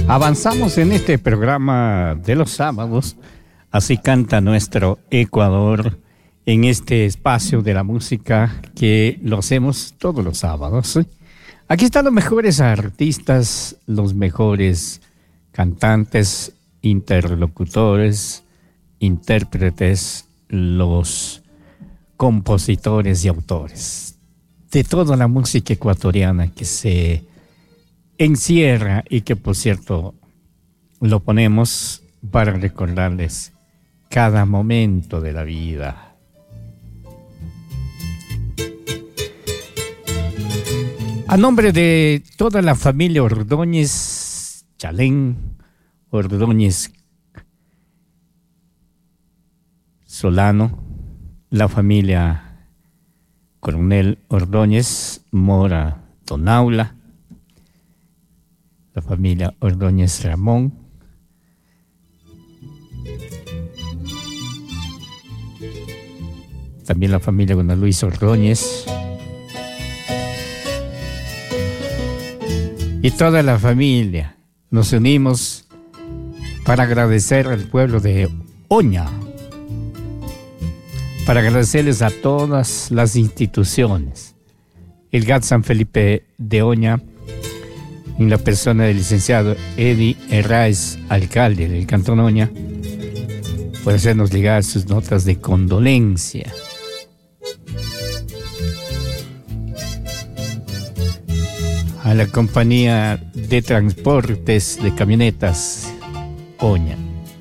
Avanzamos en este programa de los sábados. Así canta nuestro Ecuador en este espacio de la música que lo hacemos todos los sábados. Aquí están los mejores artistas, los mejores cantantes, interlocutores, intérpretes, los compositores y autores de toda la música ecuatoriana que se encierra y que, por cierto, lo ponemos para recordarles cada momento de la vida. A nombre de toda la familia Ordóñez, Chalén, Ordóñez Solano, la familia Coronel Ordóñez Mora Tonaula, la familia Ordóñez Ramón, también la familia Don Luis Ordóñez y toda la familia. Nos unimos para agradecer al pueblo de Oña, para agradecerles a todas las instituciones. El GAT San Felipe de Oña, en la persona del licenciado Eddie Herráez, alcalde del Cantón Oña, por hacernos llegar sus notas de condolencia. A la compañía de transportes de camionetas Oña.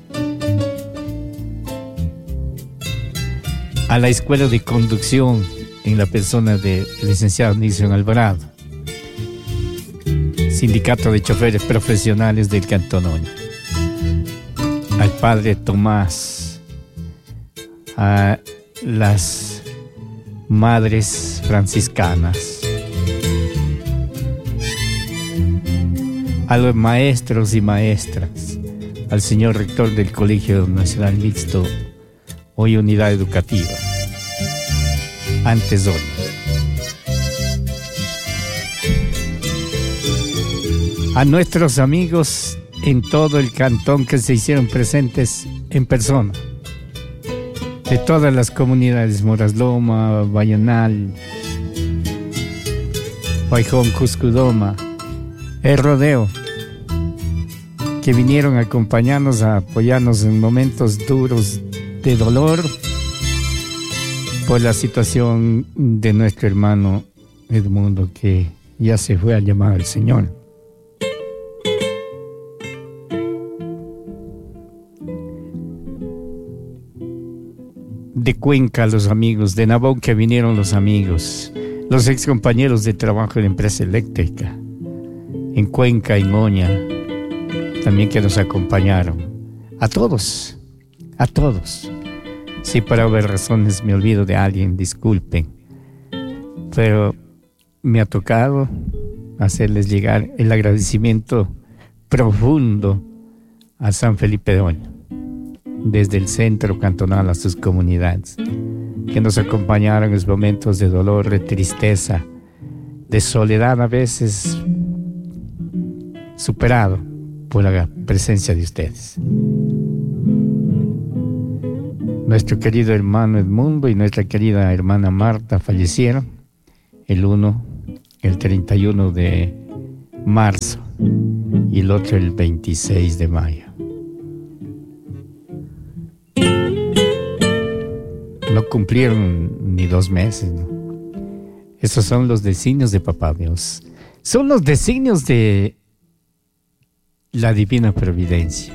A la escuela de conducción en la persona del licenciado Nilson Alvarado. Sindicato de Choferes Profesionales del Cantón Oña. Al padre Tomás. A las madres franciscanas. A los maestros y maestras. Al señor rector del Colegio Nacional Mixto, hoy Unidad Educativa, antes Oña. A nuestros amigos en todo el cantón que se hicieron presentes en persona, de todas las comunidades, Morasloma, Vallanal, Guayjón, Cuscudoma, El Rodeo, que vinieron a acompañarnos, a apoyarnos en momentos duros de dolor por la situación de nuestro hermano Edmundo, que ya se fue a llamar al Señor. De Cuenca, los amigos, de Nabón, que vinieron los amigos, los ex compañeros de trabajo de la empresa eléctrica, en Cuenca, en Oña, también que nos acompañaron. A todos. Si por haber razones me olvido de alguien, disculpen. Pero me ha tocado hacerles llegar el agradecimiento profundo a San Felipe de Oña, desde el centro cantonal a sus comunidades, que nos acompañaron en los momentos de dolor, de tristeza, de soledad a veces, superado por la presencia de ustedes. Nuestro querido hermano Edmundo y nuestra querida hermana Marta fallecieron el 31 de marzo y el otro el 26 de mayo. No cumplieron ni 2 meses, ¿no? Esos son los designios de Papá Dios. Son los designios de la divina providencia.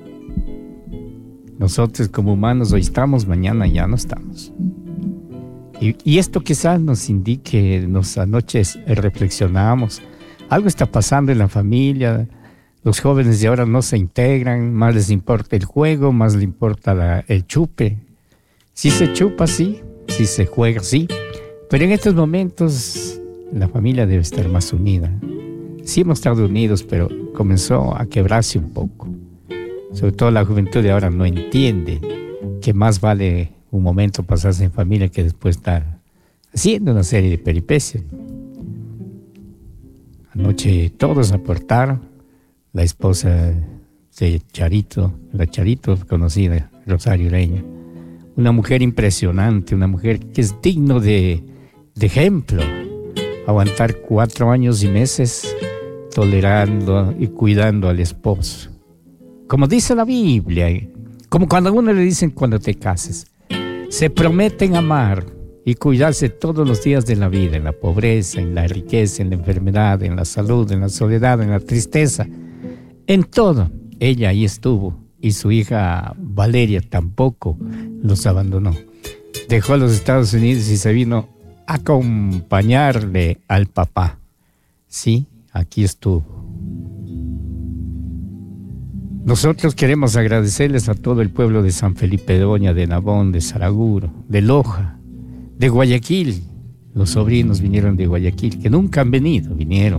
Nosotros como humanos hoy estamos, mañana ya no estamos. Y esto quizás nos indique, anoche reflexionamos, algo está pasando en la familia, los jóvenes de ahora no se integran, más les importa el juego, más les importa el chupe. Si se chupa, sí, si se juega, sí, pero en estos momentos la familia debe estar más unida. Sí hemos estado unidos, pero comenzó a quebrarse un poco. Sobre todo la juventud de ahora no entiende que más vale un momento pasarse en familia que después estar haciendo una serie de peripecias. Anoche todos aportaron la esposa de Charito, la Charito conocida, Rosario Ureña. Una mujer impresionante, una mujer que es digno de ejemplo. Aguantar 4 años y meses tolerando y cuidando al esposo. Como dice la Biblia, como cuando a uno le dicen cuando te cases, se prometen amar y cuidarse todos los días de la vida, en la pobreza, en la riqueza, en la enfermedad, en la salud, en la soledad, en la tristeza, en todo. Ella ahí estuvo y su hija Valeria tampoco los abandonó. Dejó a los Estados Unidos y se vino a acompañarle al papá. Sí, aquí estuvo. Nosotros queremos agradecerles a todo el pueblo de San Felipe de Oña, de Nabón, de Saraguro, de Loja, de Guayaquil. Los sobrinos vinieron de Guayaquil, que nunca han venido, vinieron.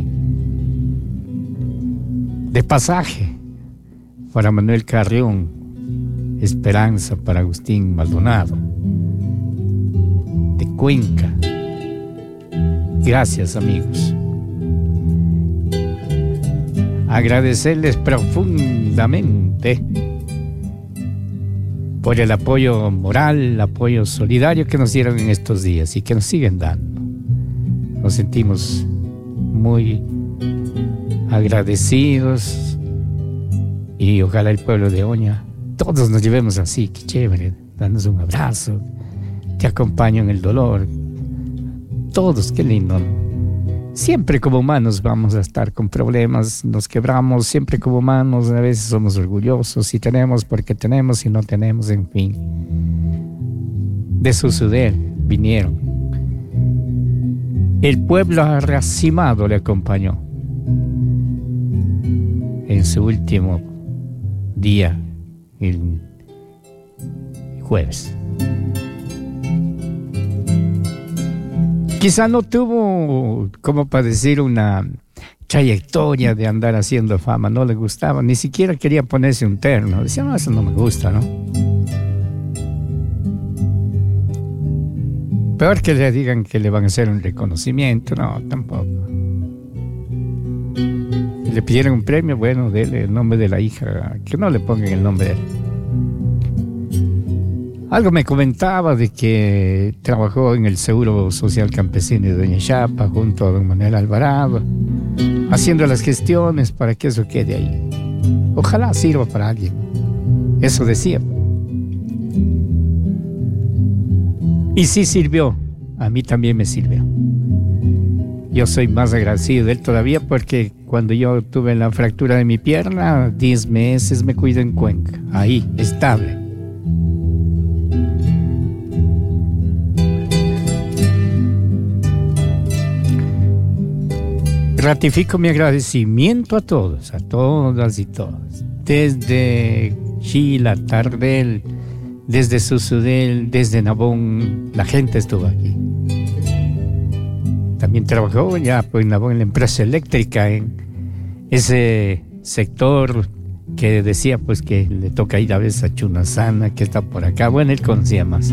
De pasaje, para Manuel Carrión, Esperanza para Agustín Maldonado, de Cuenca. Gracias, amigos. Agradecerles profundamente por el apoyo moral, el apoyo solidario que nos dieron en estos días y que nos siguen dando. Nos sentimos muy agradecidos y ojalá el pueblo de Oña, todos nos llevemos así, qué chévere, danos un abrazo, te acompaño en el dolor, todos, qué lindo. Siempre como humanos vamos a estar con problemas, nos quebramos, siempre como humanos, a veces somos orgullosos, si tenemos porque tenemos, si no tenemos, en fin. De Susudel vinieron. El pueblo arracimado le acompañó en su último día, el jueves. Quizá no tuvo, como para decir, una trayectoria de andar haciendo fama, no le gustaba, ni siquiera quería ponerse un terno, decía, no, eso no me gusta, ¿no? Peor que le digan que le van a hacer un reconocimiento, no, tampoco. Le pidieron un premio, bueno, dele el nombre de la hija, que no le pongan el nombre de él. Algo me comentaba de que trabajó en el Seguro Social Campesino de Doña Chapa junto a don Manuel Alvarado, haciendo las gestiones para que eso quede ahí. Ojalá sirva para alguien. Eso decía. Y sí sirvió. A mí también me sirvió. Yo soy más agradecido de él todavía porque cuando yo tuve la fractura de mi pierna, 10 meses me cuidé en Cuenca. Ahí, estable. Ratifico mi agradecimiento a todos, a todas y todos. Desde Chila, Tardel, desde Susudel, desde Nabón, la gente estuvo aquí. También trabajó ya pues, Nabón en la empresa eléctrica, en ese sector que decía pues que le toca ir a veces a Chunasana, que está por acá. Bueno, él conocía más.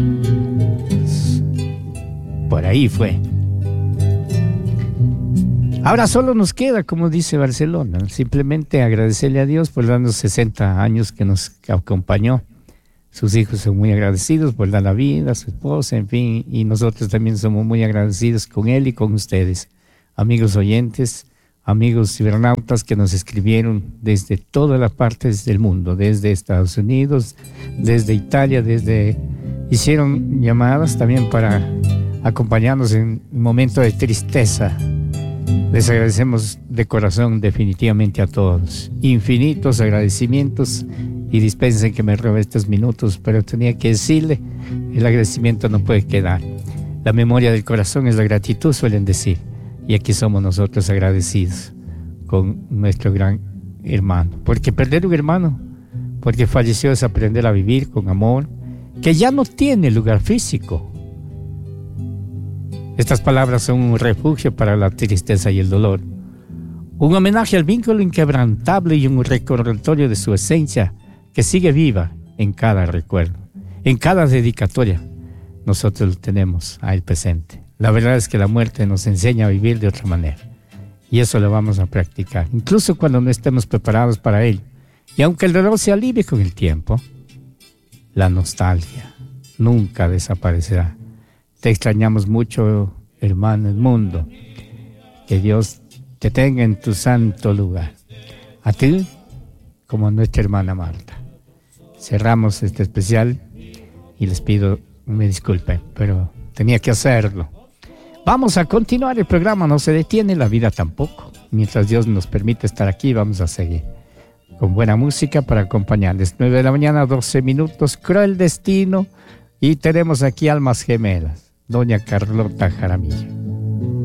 Por ahí fue. Ahora solo nos queda, como dice Barcelona, simplemente agradecerle a Dios por darnos 60 años que nos acompañó. Sus hijos son muy agradecidos por dar la vida, su esposa, en fin, y nosotros también somos muy agradecidos con él y con ustedes, amigos oyentes, amigos cibernautas que nos escribieron desde todas las partes del mundo, desde Estados Unidos, desde Italia, hicieron llamadas también para acompañarnos en un momento de tristeza. Les agradecemos de corazón definitivamente a todos. Infinitos agradecimientos y dispensen que me robe estos minutos, pero tenía que decirle, el agradecimiento no puede quedar. La memoria del corazón es la gratitud, suelen decir. Y aquí somos nosotros agradecidos con nuestro gran hermano. Porque perder un hermano, porque falleció, es aprender a vivir con amor, que ya no tiene lugar físico. Estas palabras son un refugio para la tristeza y el dolor. Un homenaje al vínculo inquebrantable y un recordatorio de su esencia que sigue viva en cada recuerdo, en cada dedicatoria. Nosotros lo tenemos a él presente. La verdad es que la muerte nos enseña a vivir de otra manera. Y eso lo vamos a practicar, incluso cuando no estemos preparados para ello. Y aunque el dolor se alivie con el tiempo, la nostalgia nunca desaparecerá. Te extrañamos mucho, hermano Edmundo. Que Dios te tenga en tu santo lugar. A ti, como a nuestra hermana Marta. Cerramos este especial y les pido me disculpen, pero tenía que hacerlo. Vamos a continuar el programa, no se detiene, la vida tampoco. Mientras Dios nos permite estar aquí, vamos a seguir con buena música para acompañarles. 9 de la mañana, 12 minutos, Cruel Destino. Y tenemos aquí Almas Gemelas, doña Carlota Jaramillo.